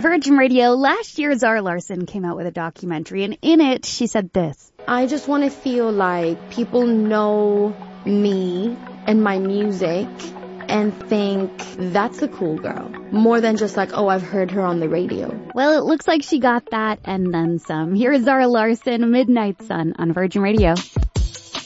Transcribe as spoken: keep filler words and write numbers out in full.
Virgin Radio, last year Zara Larsson came out with a documentary, and in it she said this. I just want to feel like people know me and my music and think that's a cool girl. More than just like, oh, I've heard her on the radio. Well, it looks like she got that and then some. Here is Zara Larsson, Midnight Sun on Virgin Radio.